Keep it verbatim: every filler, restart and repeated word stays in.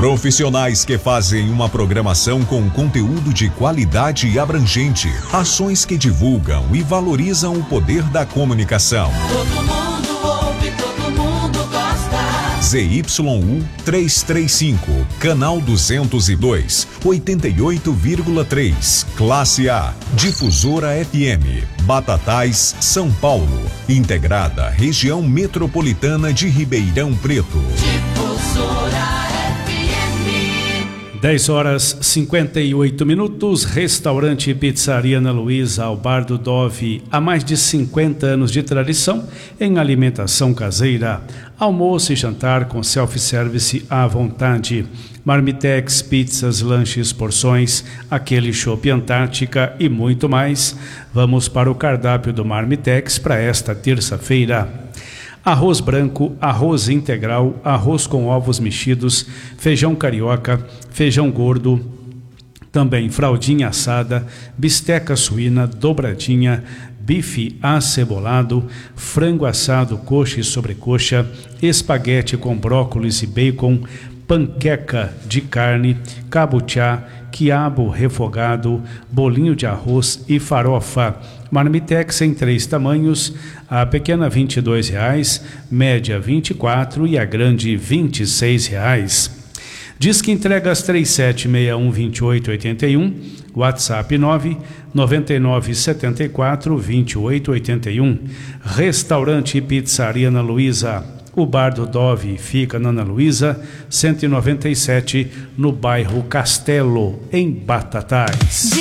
Profissionais que fazem uma programação com conteúdo de qualidade e abrangente. Ações que divulgam e valorizam o poder da comunicação. Todo mundo ouve, todo mundo gosta. Z Y U trezentos e trinta e cinco, canal duzentos e dois, oitenta e oito vírgula três, classe A, difusora F M, Batatais, São Paulo, integrada região metropolitana de Ribeirão Preto. Difusora F M. dez horas e cinquenta e oito minutos. Restaurante e Pizzaria Ana Luísa, ao Bar do Dove, há mais de cinquenta anos de tradição em alimentação caseira. Almoço e jantar com self-service à vontade. Marmitex, pizzas, lanches, porções, aquele chopp Antártica e muito mais. Vamos para o cardápio do Marmitex para esta terça-feira. Arroz branco, arroz integral, arroz com ovos mexidos, feijão carioca, feijão gordo, também fraldinha assada, bisteca suína, dobradinha, bife acebolado, frango assado, coxa e sobrecoxa, espaguete com brócolis e bacon, panqueca de carne, cabuchá, quiabo refogado, bolinho de arroz e farofa. Marmitex em três tamanhos, a pequena vinte e dois reais, média vinte e quatro e a grande vinte e seis reais. Diz que entregas três sete seis um, dois oito oito um, WhatsApp nove nove nove sete quatro, dois oito oito um. Restaurante e Pizzaria Ana Luísa. O Bar do Dove fica na Ana Luísa, cento e noventa e sete, no bairro Castelo, em Batatais.